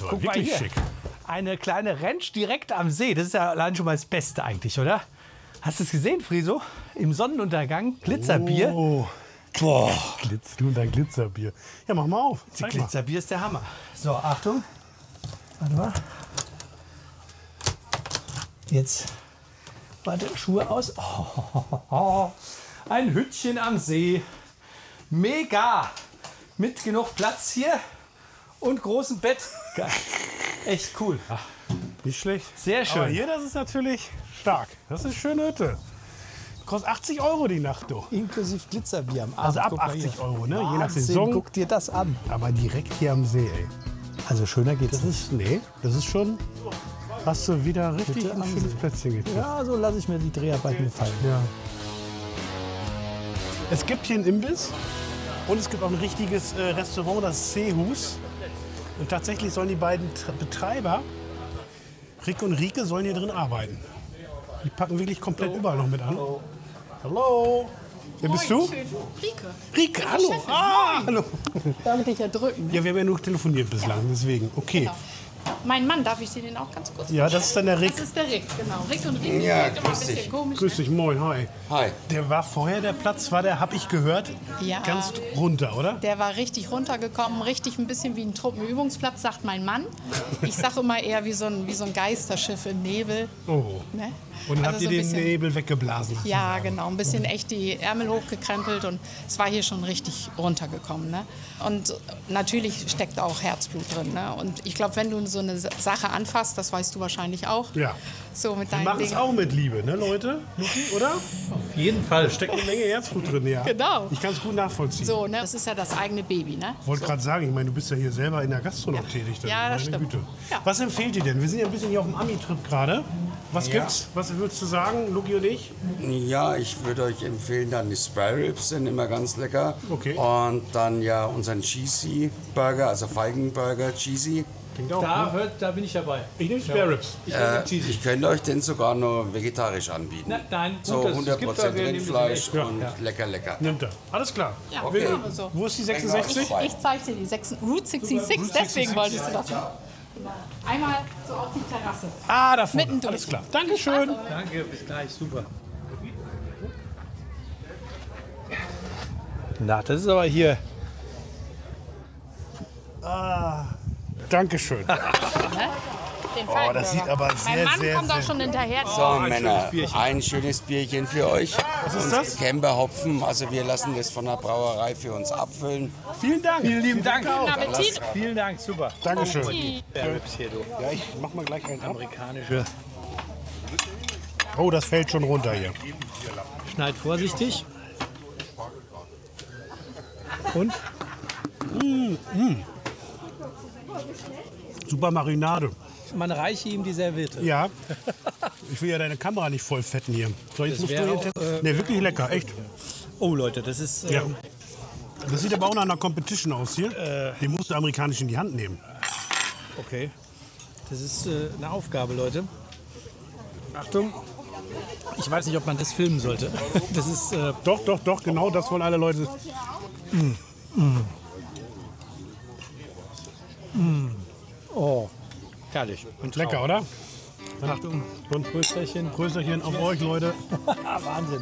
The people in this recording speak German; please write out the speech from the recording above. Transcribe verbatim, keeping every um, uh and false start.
aber Guck mal wirklich hier. schick. Eine kleine Ranch direkt am See. Das ist ja allein schon mal das Beste eigentlich, oder? Hast du es gesehen, Friso? Im Sonnenuntergang, Glitzerbier. Oh, Boah, Glitz, du und dein Glitzerbier. Ja, mach mal auf. das Zeig mal. Glitzerbier ist der Hammer. So, Achtung. Warte mal. Jetzt, warte, Schuhe aus. Oh, ein Hütchen am See. Mega. Mit genug Platz hier und großem Bett. Geil. Echt cool. Nicht schlecht. Sehr schön. Aber hier, das ist natürlich stark. Das ist eine schöne Hütte. Kostet achtzig Euro die Nacht, du. Inklusive Glitzerbier am Abend. Also ab Guck mal achtzig hier. Euro, ne? Je nach Wahnsinn, Saison. Guck dir das an. Aber direkt hier am See, ey. Also schöner geht's Das nicht. ist, nee, das ist schon, hast du wieder richtig Bitte ein am schönes See. Plätzchen gekriegt. Ja, so lasse ich mir die Dreharbeiten gefallen. Ja. Es gibt hier einen Imbiss und es gibt auch ein richtiges äh, Restaurant, das Seehus. Und tatsächlich sollen die beiden T- Betreiber, Rick und Rike, sollen hier drin arbeiten. Die packen wirklich komplett überall noch mit an. Hallo. Wer bist du? Schön. Rike. Rike, hallo. Ah, hallo. Darf ich dich ja drücken? Ja, wir haben ja nur telefoniert bislang, deswegen. Okay. Mein Mann, darf ich dir den auch ganz kurz? Ja, das ist dann der Rick. Das ist der Rick, genau. Rick und Rick Ja, sind immer ein grüß bisschen dich. komisch. Grüß dich, moin, hi. Hi. Der war vorher, der Platz war der, hab ich gehört, Ja. ganz runter, oder? Der war richtig runtergekommen, richtig ein bisschen wie ein Truppenübungsplatz, sagt mein Mann. Ich sage immer eher wie so ein, wie so ein Geisterschiff im Nebel. Oh. Ne? Und dann Also habt ihr so ein den bisschen- Nebel weggeblasen. Ja, genau. Ein bisschen echt die Ärmel hochgekrempelt und es war hier schon richtig runtergekommen. Ne? Und natürlich steckt auch Herzblut drin. Ne? Und ich glaube, wenn du so eine Sache anfasst, das weißt du wahrscheinlich auch. Ja. So mit Wir deinen machen es Dingen. auch mit Liebe, ne, Leute? Luki, oder? Auf jeden Fall. Steckt eine Menge Herzblut drin, ja. Genau. Ich kann es gut nachvollziehen. So, ne? Das ist ja das eigene Baby, ne? Wollte gerade sagen, ich meine, du bist ja hier selber in der Gastro noch tätig. dann, Ja, das meine stimmt. Güte. Ja. Was empfiehlt ihr denn? Wir sind ja ein bisschen hier auf dem Ami-Trip gerade. Was gibt's? Was würdest du sagen, Luki und ich? Ja, ich würde euch empfehlen, dann die Spare Ribs sind immer ganz lecker. Okay. Und dann ja unseren Cheesy Burger, also Feigenburger Cheesy. Klingt auch Da, gut. hört, da bin ich dabei. Ich nehme Spare Ribs. Ich Äh, nehme Cheesy. ich könnte euch den sogar nur vegetarisch anbieten. Na, nein, gut, so dass es hundert gibt, Prozent aber wir nehmen das Rindfleisch nicht. und Ja. lecker, lecker. Nimmt er. Alles klar. Ja, Okay. machen wir so. Wo ist die sechsundsechzig? Ich zeige dir die sechs, Route sechsundsechzig, deswegen wolltest du das. Einmal so auf die Terrasse. Ah, da vorne. Mittendurch. Alles klar. Dankeschön. Danke, bis gleich, super. Na, das ist aber hier. Dankeschön. Den Oh, das sieht aber Mein sehr, Mann sehr, kommt auch sehr... schon hinterher. So, Männer, ein schönes Bierchen für euch. Was ist das? Camberhopfen, also wir lassen das von der Brauerei für uns abfüllen. Vielen Dank. Vielen lieben Dank. Guten Appetit. Vielen Dank, super. Dankeschön. Der Rips hier, du. Ja, ich mach mal gleich einen ab. Amerikanische. Oh, das fällt schon runter hier. Schneid vorsichtig. Und? Super Marinade. Man reiche ihm die Serviette. Ja. Ich will ja deine Kamera nicht voll fetten hier. So, jetzt Das musst du wäre hier auch, testen. Nee, wirklich lecker, echt. Oh Leute, das ist... Äh, Ja. Das sieht aber auch nach einer Competition aus hier. Den musst du amerikanisch in die Hand nehmen. Okay. Das ist äh, eine Aufgabe, Leute. Achtung. Ich weiß nicht, ob man das filmen sollte. Das ist... Äh, Doch, doch, doch, genau das wollen alle Leute. oh, herrlich. Und Lecker, oder? Achtung. Und Prösterchen. Größerchen auf euch, Leute. Wahnsinn.